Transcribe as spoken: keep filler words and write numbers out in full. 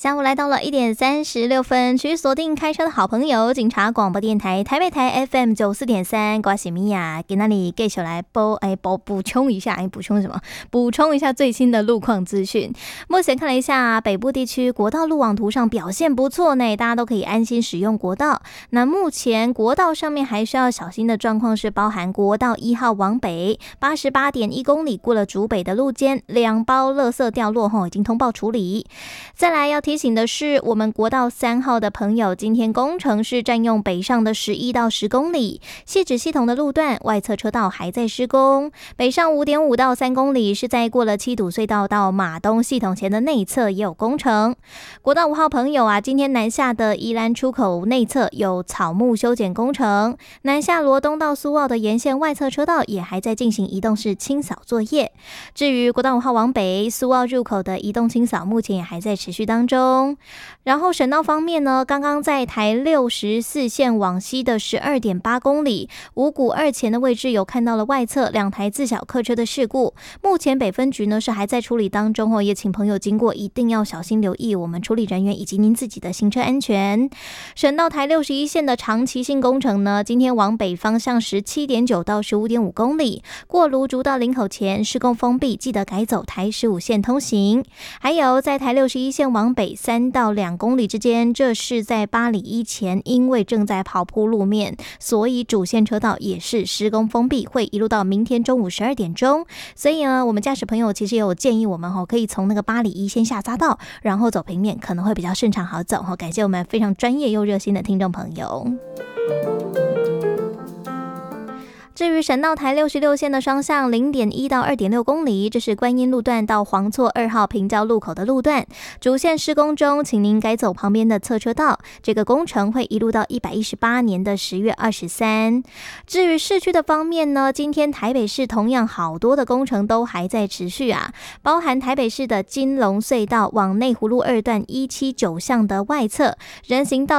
下午来到了一点三十六分，持续锁定开车的好朋友，警察广播电台台北台 F M 九四点三，瓜西米亚给那里继续来补哎补补充一下，哎补充什么？补充一下最新的路况资讯。目前看了一下北部地区国道路网图上表现不错呢，大家都可以安心使用国道。那目前国道上面还需要小心的状况是包含国道一号往北八十八点一公里过了竹北的路肩，两包垃圾掉落后已经通报处理。再来要提提醒的是，我们国道三号的朋友，今天工程是占用北上的十一到十公里，汐止系统的路段外侧车道还在施工，北上五点五到三公里是在过了七堵隧道到马东系统前的内侧也有工程。国道五号朋友啊，今天南下的宜兰出口内侧有草木修剪工程，南下罗东到苏澳的沿线外侧车道也还在进行移动式清扫作业。至于国道五号往北苏澳入口的移动清扫，目前也还在持续当中。然后省道方面呢，刚刚在台六十四线往西的 十二点八公里五股二前的位置有看到了外侧两台自小客车的事故，目前北分局呢是还在处理当中哦，也请朋友经过一定要小心留意我们处理人员以及您自己的行车安全。省道台六十一线的长期性工程呢，今天往北方向 十七点九到十五点五公里过芦竹到林口前施工封闭，记得改走台十五线通行。还有在台六十一线往北三到两公里之间，这是在八里一前，因为正在跑铺路面，所以主线车道也是施工封闭，会一路到明天中午十二点钟。所以呢，我们驾驶朋友其实也有建议我们哦，可以从那个八里一先下匝道，然后走平面，可能会比较顺畅好走。感谢我们非常专业又热心的听众朋友。至于省道台六十六线的双向 零点一到二点六公里，这是观音路段到黄厝二号平交路口的路段，主线施工中，请您改走旁边的侧车道，这个工程会一路到一百一十八年的十月二十三。至于市区的方面呢，今天台北市同样好多的工程都还在持续啊，包含台北市的金龙隧道往内湖路二段一七九巷的外侧人行道